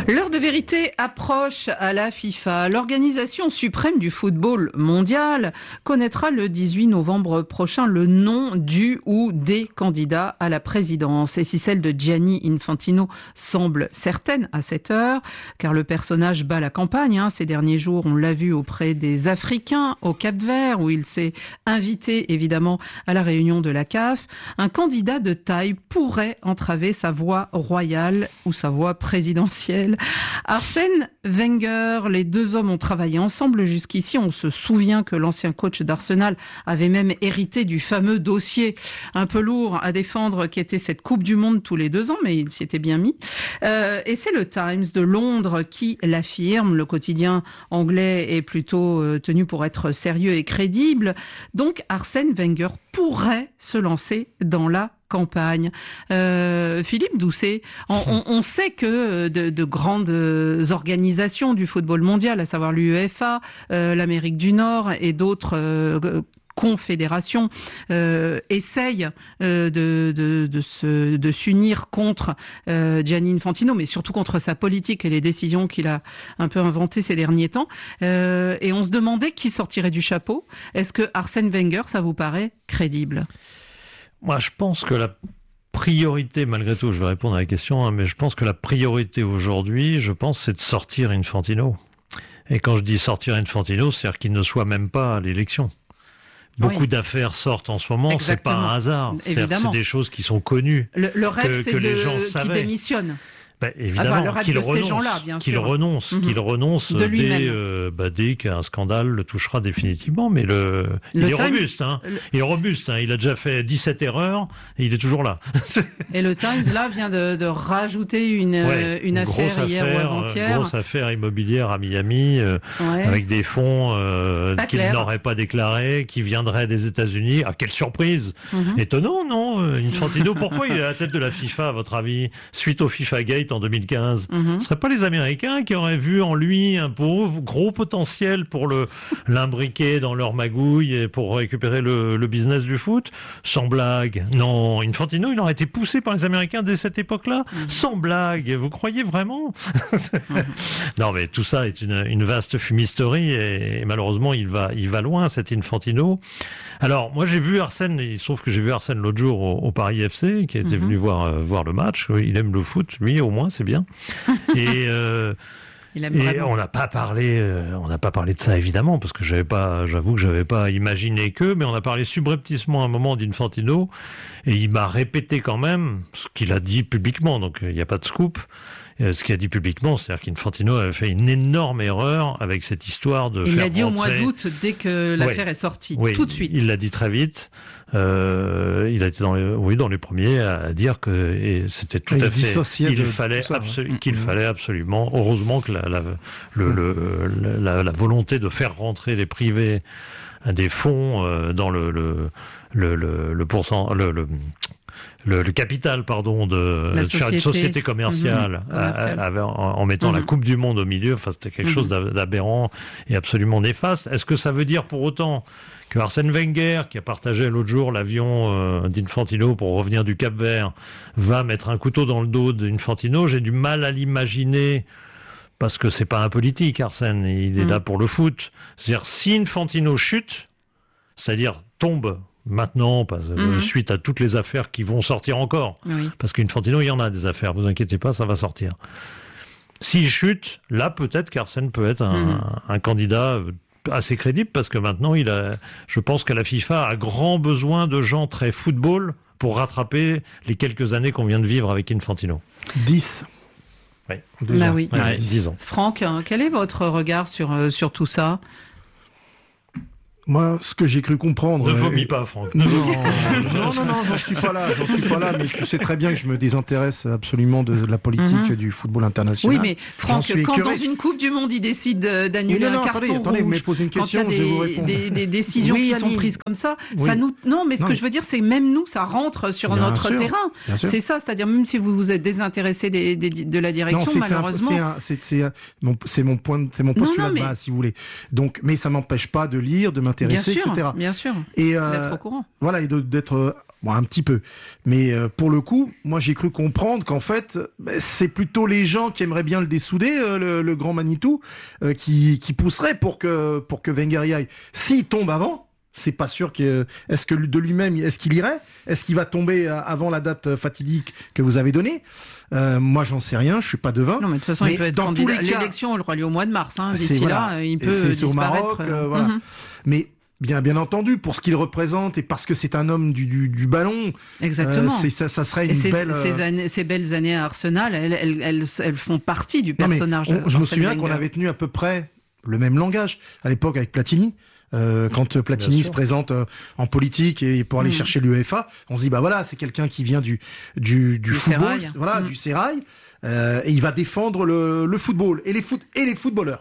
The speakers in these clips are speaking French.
L'heure de vérité approche à la FIFA. L'organisation suprême du football mondial connaîtra le 18 novembre prochain le nom du ou des candidats à la présidence. Et si celle de Gianni Infantino semble certaine à cette heure, car le personnage bat la campagne, ces derniers jours, on l'a vu auprès des Africains au Cap-Vert, où il s'est invité évidemment à la réunion de la CAF, un candidat de taille pourrait entraver sa voie royale ou sa voie présidentielle. Arsène Wenger, les deux hommes ont travaillé ensemble jusqu'ici. On se souvient que l'ancien coach d'Arsenal avait même hérité du fameux dossier un peu lourd à défendre qui était cette Coupe du Monde tous les 2 ans, mais il s'y était bien mis. Et c'est le Times de Londres qui l'affirme. Le quotidien anglais est plutôt tenu pour être sérieux et crédible. Donc Arsène Wenger pourrait se lancer dans la campagne. Philippe Doucet, on sait que de grandes organisations du football mondial, à savoir l'UEFA, l'Amérique du Nord et d'autres confédérations essayent de s'unir contre Gianni Infantino, mais surtout contre sa politique et les décisions qu'il a un peu inventées ces derniers temps. Et on se demandait qui sortirait du chapeau. Est-ce que Arsène Wenger, ça vous paraît crédible ? Moi, je pense que la priorité, malgré tout, je vais répondre à la question, mais je pense que la priorité aujourd'hui, c'est de sortir Infantino. Et quand je dis sortir Infantino, c'est-à-dire qu'il ne soit même pas à l'élection. Beaucoup d'affaires sortent en ce moment, exactement. C'est pas un hasard. C'est des choses qui sont connues. Le rêve, c'est que les gens savaient. Qu'il démissionne. Évidemment, qu'il renonce dès qu'un scandale le touchera définitivement. Mais il est robuste, Il est robuste, Il a déjà fait 17 erreurs et il est toujours là. Et le Times, là, vient de rajouter une affaire hier ou avant-hier. Grosse affaire immobilière à Miami, avec des fonds qu'il n'aurait pas déclarés, qui viendraient des États-Unis. Ah, quelle surprise! Étonnant, non? Infantino, pourquoi il est à la tête de la FIFA, à votre avis, suite au FIFA Gate en 2015. Ce ne seraient pas les Américains qui auraient vu en lui un gros potentiel pour l'imbriquer dans leur magouille et pour récupérer le business du foot? Sans blague. Non, Infantino, il aurait été poussé par les Américains dès cette époque-là. Sans blague. Vous croyez vraiment? Non, mais tout ça est une vaste fumisterie et malheureusement, il va loin, cet Infantino. Alors, moi, j'ai vu Arsène, il se trouve que j'ai vu Arsène l'autre jour au Paris FC, qui était venu voir le match. Il aime le foot, lui, au moins, c'est bien. Et on n'a pas parlé de ça, évidemment, parce que j'avoue que j'avais pas imaginé mais on a parlé subrepticement à un moment d'Infantino, et il m'a répété quand même ce qu'il a dit publiquement, donc il n'y a pas de scoop. Ce qu'il a dit publiquement, c'est-à-dire qu'Infantino avait fait une énorme erreur avec cette histoire de il faire l'a dit rentrer... au mois d'août, dès que l'affaire est sortie, tout de suite. Il l'a dit très vite. Il a été dans les premiers à dire que c'était tout à fait... qu'il fallait absolument... Heureusement que la volonté de faire rentrer les privés des fonds dans le capital, d'une société commerciale, en mettant la Coupe du Monde au milieu, c'était quelque chose d'aberrant et absolument néfaste. Est-ce que ça veut dire pour autant que Arsène Wenger, qui a partagé l'autre jour l'avion d'Infantino pour revenir du Cap-Vert, va mettre un couteau dans le dos d'Infantino? J'ai du mal à l'imaginer, parce que c'est pas un politique, Arsène, il est là pour le foot. C'est-à-dire, si Infantino chute, c'est-à-dire tombe maintenant, suite à toutes les affaires qui vont sortir encore, parce qu'Infantino, il y en a des affaires, vous inquiétez pas, ça va sortir. S'il chute, là peut-être qu'Arsène peut être un candidat assez crédible, parce que maintenant je pense que la FIFA a grand besoin de gens très football pour rattraper les quelques années qu'on vient de vivre avec Infantino. 10. Oui, 10 ans. Franck, quel est votre regard sur tout ça? Moi, ce que j'ai cru comprendre... Ne vomis pas, Franck. Non, j'en suis pas là, mais tu sais très bien que je me désintéresse absolument de la politique du football international. Oui, mais Franck, quand dans une Coupe du Monde, ils décident d'annuler un carton rouge, mais posez une question, quand il y a des décisions qui sont prises comme ça, non, mais ce que je veux dire, c'est même nous, ça rentre sur notre terrain. C'est ça, c'est-à-dire même si vous vous êtes désintéressé de la direction, malheureusement... C'est mon postulat de base, si vous voulez. Mais ça m'empêche pas de lire, de m'intéressé, etc. Bien sûr. Et d'être au courant. Voilà, et d'être Bon, un petit peu. Mais pour le coup, moi j'ai cru comprendre qu'en fait, c'est plutôt les gens qui aimeraient bien le dessouder, le grand Manitou, qui pousseraient pour que Wenger y aille. S'il tombe avant, c'est pas sûr est-ce que de lui-même, est-ce qu'il irait? Est-ce qu'il va tomber avant la date fatidique que vous avez donnée? Moi, j'en sais rien, je suis pas devin. Non, mais de toute façon, il peut être candidat. L'élection, elle aura lieu au mois de mars. D'ici là, il peut disparaître. Au Maroc, voilà. Mais bien entendu, pour ce qu'il représente et parce que c'est un homme du ballon. Exactement. Ça serait une belle. Ces belles années à Arsenal, elles font partie du personnage. Je me souviens qu'on avait tenu à peu près le même langage à l'époque avec Platini. Quand Platini se présente en politique et pour aller chercher l'UEFA, on se dit bah voilà, c'est quelqu'un qui vient du football, du sérail, et il va défendre le football et les footballeurs.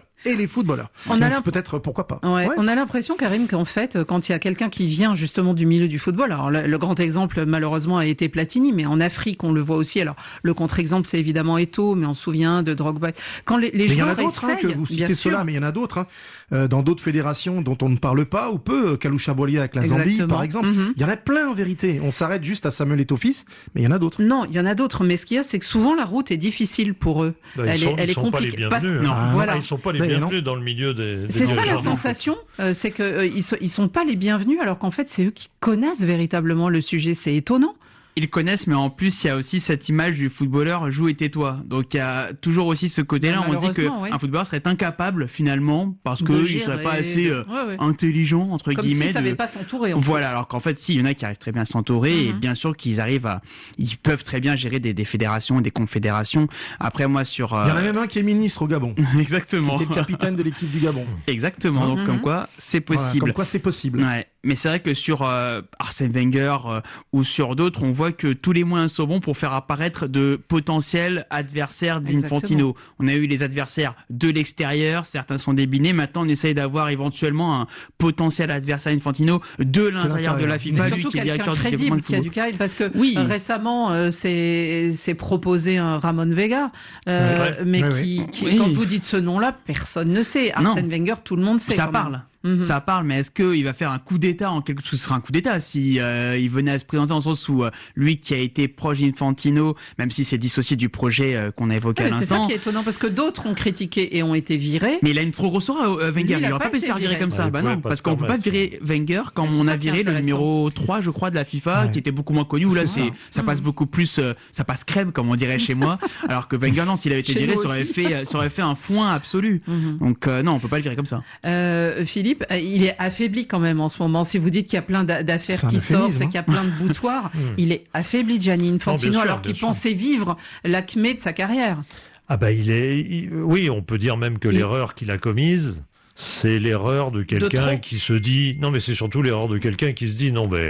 Peut-être pourquoi pas. Ouais. On a l'impression, Karim, qu'en fait, quand il y a quelqu'un qui vient justement du milieu du football, alors le grand exemple malheureusement a été Platini, mais en Afrique on le voit aussi. Alors le contre-exemple c'est évidemment Eto'o, mais on se souvient de Drogba. Quand les joueurs essayent, que vous citez cela, mais il y en a d'autres. Dans d'autres fédérations dont on ne parle pas ou peu, Kalusha Boulia avec la Zambie par exemple. Il y en a plein en vérité. On s'arrête juste à Samuel Eto'o-Fils, mais il y en a d'autres. Non, il y en a d'autres, mais ce qu'il y a, c'est que souvent la route est difficile pour eux. Elle est compliquée. Ils sont pas les bienvenus dans le milieu des c'est ça la sensation, c'est que ils sont pas les bienvenus, alors qu'en fait c'est eux qui connaissent véritablement le sujet. C'est étonnant. Ils connaissent, mais en plus, il y a aussi cette image du footballeur joue et tais-toi. Donc, il y a toujours aussi ce côté-là. On dit qu'un footballeur serait incapable, finalement, parce qu'il serait pas assez intelligent, entre guillemets. Comme s'il savait pas s'entourer. Voilà. Alors qu'en fait, si, il y en a qui arrivent très bien à s'entourer, et bien sûr qu'ils ils peuvent très bien gérer des fédérations, des confédérations. Après, moi, il y en a même un qui est ministre au Gabon. Exactement. Qui était capitaine de l'équipe du Gabon. Exactement. Donc, comme quoi, c'est possible. Voilà, comme quoi, c'est possible. Ouais. Mais c'est vrai que sur Arsène Wenger ou sur d'autres, on voit que tous les moyens sont bons pour faire apparaître de potentiels adversaires d'Infantino. On a eu les adversaires de l'extérieur, certains sont débinés. Maintenant, on essaye d'avoir éventuellement un potentiel adversaire d'Infantino de l'intérieur de la FIFA, lui qui est directeur du développement de football. Parce que récemment, c'est proposé un Ramon Vega, mais quand vous dites ce nom-là, personne ne sait. Arsène Wenger, tout le monde sait. Ça parle. Ça parle, mais est-ce qu'il va faire un coup d'État en quelque sorte? Ce serait un coup d'État si il venait à se présenter en sens où lui qui a été proche d'Infantino, même si c'est dissocié du projet qu'on a évoqué à l'instant. C'est ça qui est étonnant parce que d'autres ont critiqué et ont été virés. Mais il a une trop grosse aura, Wenger. Il n'aurait pas pu se faire virer comme ça. Non, parce qu'on peut pas virer Wenger quand on a viré le numéro 3, je crois, de la FIFA, qui était beaucoup moins connu. Où là, ça passe beaucoup plus, ça passe crème, comme on dirait chez moi. Alors que Wenger, non, s'il avait été viré, ça aurait fait un foin absolu. Donc non, on peut pas le virer comme ça. Philippe, il est affaibli quand même en ce moment. Si vous dites qu'il y a plein d'affaires qui sortent et qu'il y a plein de boutoirs, il est affaibli, Gianni Infantino, alors qu'il pensait vivre l'acmé de sa carrière. Ah bah oui, on peut dire même que l'erreur qu'il a commise, c'est l'erreur de quelqu'un qui se dit, non mais c'est surtout l'erreur de quelqu'un qui se dit, non mais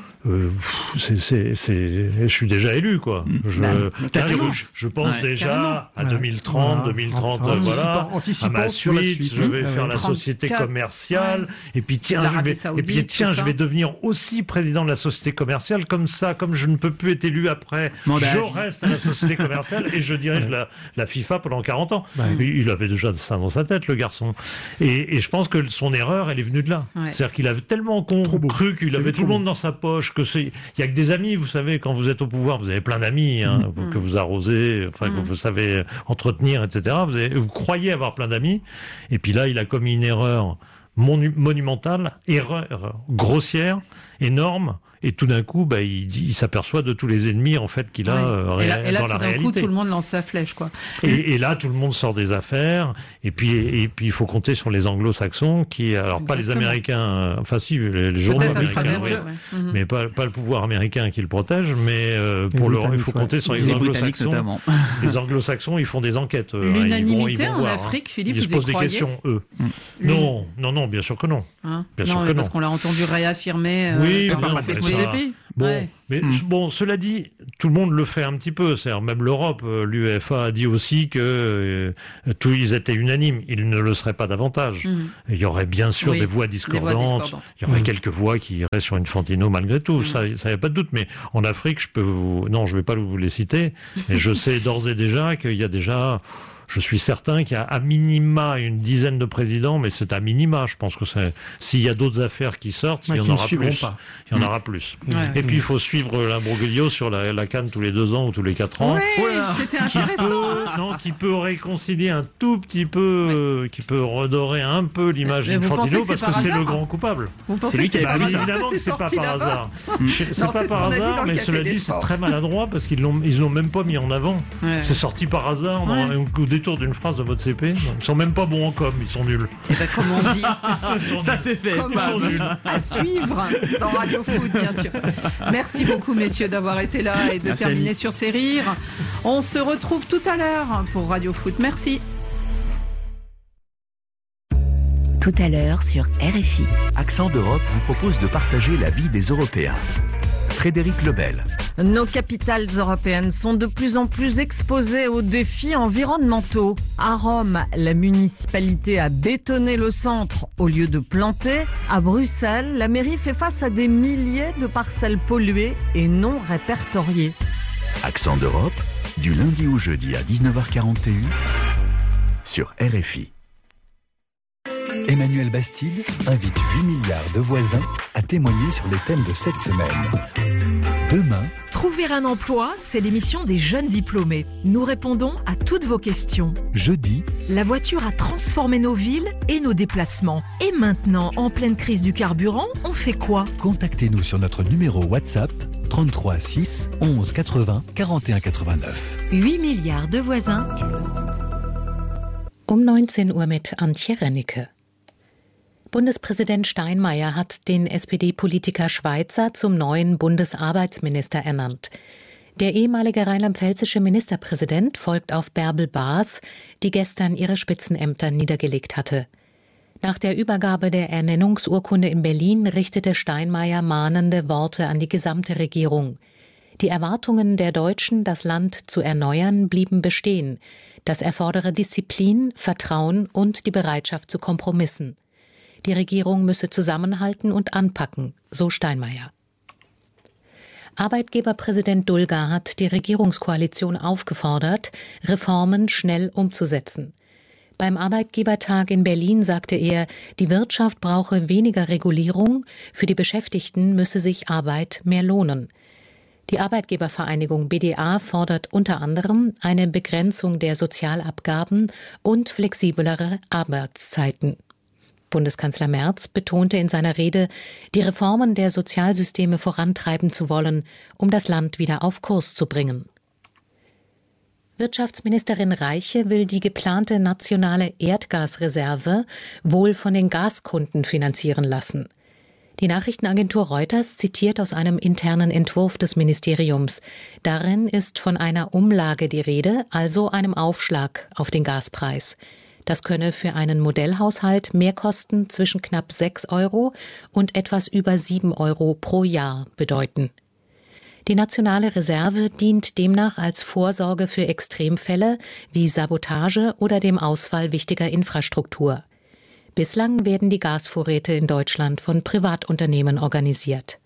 je suis déjà élu, quoi. Je pense déjà à 2030, voilà, à ma suite, je vais faire la société commerciale, et puis je vais devenir aussi président de la société commerciale, comme je ne peux plus être élu après, je reste à la société commerciale et je dirige la FIFA pendant 40 ans. Il avait déjà ça dans sa tête, le garçon. Et je pense que son erreur, elle est venue de là. C'est-à-dire qu'il avait tellement cru qu'il avait tout le monde dans sa poche, il y a que des amis, vous savez, quand vous êtes au pouvoir, vous avez plein d'amis que vous arrosez, que vous savez entretenir, etc. Vous croyez avoir plein d'amis, et puis là, il a commis une erreur monumentale, erreur grossière, énorme, et tout d'un coup, il s'aperçoit de tous les ennemis en fait qu'il a dans la réalité. Et là, tout d'un coup, tout le monde lance sa flèche, quoi. Et là, tout le monde sort des affaires. Et puis, il faut compter sur les Anglo-Saxons pas les Américains. Enfin, si, les journaux américains, mais pas le pouvoir américain qui le protège. Mais il faut compter sur les Anglo-Saxons. Les Anglo-Saxons, ils font des enquêtes. L'unanimité en Afrique, Philippe, ils se posent des questions, eux. Non, bien sûr que non. Bien sûr que non. Parce qu'on l'a entendu réaffirmer. Oui, cela dit, tout le monde le fait un petit peu. C'est-à-dire, même l'Europe, l'UEFA a dit aussi que ils étaient unanimes. Ils ne le seraient pas davantage. Il y aurait bien sûr des voix discordantes. Il y aurait quelques voix qui iraient sur Infantino malgré tout. Ça, y a pas de doute. Mais en Afrique, je vais pas vous les citer. Mais je sais d'ores et déjà qu'il y a déjà Je suis certain qu'il y a à minima une dizaine de présidents, mais c'est à minima. Je pense que s'il y a d'autres affaires qui sortent, il y en aura plus. Il y en aura plus. Et puis il faut suivre l'imbroglio sur la CAN tous les 2 ans ou tous les 4 ans. C'était intéressant. Qui peut réconcilier un tout petit peu, qui peut redorer un peu l'image d'Infantino, parce que c'est le grand coupable. C'est lui qui a évidemment que c'est pas par hasard. C'est pas par hasard, mais cela dit, c'est très maladroit parce qu'ils l'ont même pas mis en avant. C'est sorti par hasard au détour d'une phrase de mode CP. Ils sont même pas bons en com, ils sont nuls. Et ben comme on dit, ça c'est fait. Comme on dit, à suivre dans Radio Foot, bien sûr. Merci beaucoup, messieurs, d'avoir été là et de terminer sur ces rires. On se retrouve tout à l'heure pour Radio Foot. Merci. Tout à l'heure sur RFI. Accent d'Europe vous propose de partager la vie des Européens. Frédéric Lebel. Nos capitales européennes sont de plus en plus exposées aux défis environnementaux. À Rome, la municipalité a bétonné le centre au lieu de planter. À Bruxelles, la mairie fait face à des milliers de parcelles polluées et non répertoriées. Accent d'Europe, du lundi au jeudi à 19h41 sur RFI. Emmanuel Bastide invite 8 milliards de voisins à témoigner sur les thèmes de cette semaine. Demain, Trouver un emploi, c'est l'émission des jeunes diplômés. Nous répondons à toutes vos questions. jeudi, La voiture a transformé nos villes et nos déplacements. Et maintenant, en pleine crise du carburant, on fait quoi? contactez-nous sur notre numéro WhatsApp 33 6 11 80 41 89. 8 milliards de voisins. 19 Uhr mit Antje Rennecke. Bundespräsident Steinmeier hat den SPD-Politiker Schweizer zum neuen Bundesarbeitsminister ernannt. Der ehemalige rheinland-pfälzische Ministerpräsident folgt auf Bärbel Baas, die gestern ihre Spitzenämter niedergelegt hatte. Nach der Übergabe der Ernennungsurkunde in Berlin richtete Steinmeier mahnende Worte an die gesamte Regierung. Die Erwartungen der Deutschen, das Land zu erneuern, blieben bestehen. Das erfordere Disziplin, Vertrauen und die Bereitschaft zu Kompromissen. Die Regierung müsse zusammenhalten und anpacken, so Steinmeier. Arbeitgeberpräsident Dulger hat die Regierungskoalition aufgefordert, Reformen schnell umzusetzen. Beim Arbeitgebertag in Berlin sagte er, die Wirtschaft brauche weniger Regulierung, für die Beschäftigten müsse sich Arbeit mehr lohnen. Die Arbeitgebervereinigung BDA fordert unter anderem eine Begrenzung der Sozialabgaben und flexiblere Arbeitszeiten. Bundeskanzler Merz betonte in seiner Rede, die Reformen der Sozialsysteme vorantreiben zu wollen, um das Land wieder auf Kurs zu bringen. Wirtschaftsministerin Reiche will die geplante nationale Erdgasreserve wohl von den Gaskunden finanzieren lassen. Die Nachrichtenagentur Reuters zitiert aus einem internen Entwurf des Ministeriums. Darin ist von einer Umlage die Rede, also einem Aufschlag auf den Gaspreis. Das könne für einen Modellhaushalt Mehrkosten zwischen knapp 6 € und etwas über 7 € pro Jahr bedeuten. Die nationale Reserve dient demnach als Vorsorge für Extremfälle wie Sabotage oder dem Ausfall wichtiger Infrastruktur. Bislang werden die Gasvorräte in Deutschland von Privatunternehmen organisiert.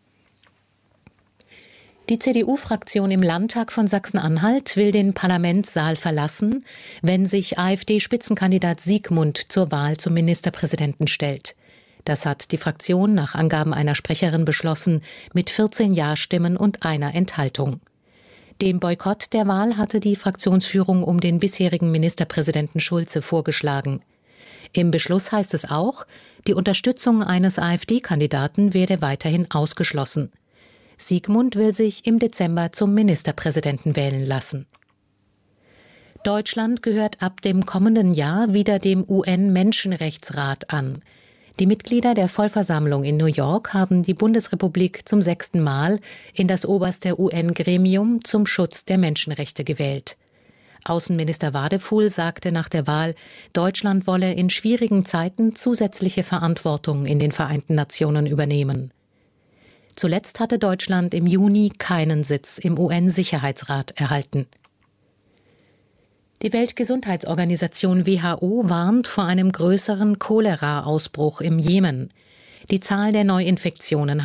Die CDU-Fraktion im Landtag von Sachsen-Anhalt will den Parlamentssaal verlassen, wenn sich AfD-Spitzenkandidat Siegmund zur Wahl zum Ministerpräsidenten stellt. Das hat die Fraktion nach Angaben einer Sprecherin beschlossen, mit 14 Ja-Stimmen und einer Enthaltung. Den Boykott der Wahl hatte die Fraktionsführung um den bisherigen Ministerpräsidenten Schulze vorgeschlagen. Im Beschluss heißt es auch, die Unterstützung eines AfD-Kandidaten werde weiterhin ausgeschlossen. Siegmund will sich im Dezember zum Ministerpräsidenten wählen lassen. Deutschland gehört ab dem kommenden Jahr wieder dem UN-Menschenrechtsrat an. Die Mitglieder der Vollversammlung in New York haben die Bundesrepublik zum 6. Mal in das oberste UN-Gremium zum Schutz der Menschenrechte gewählt. Außenminister Wadefuhl sagte nach der Wahl, Deutschland wolle in schwierigen Zeiten zusätzliche Verantwortung in den Vereinten Nationen übernehmen. Zuletzt hatte Deutschland im Juni keinen Sitz im UN-Sicherheitsrat erhalten. Die Weltgesundheitsorganisation WHO warnt vor einem größeren Cholera-Ausbruch im Jemen. Die Zahl der Neuinfektionen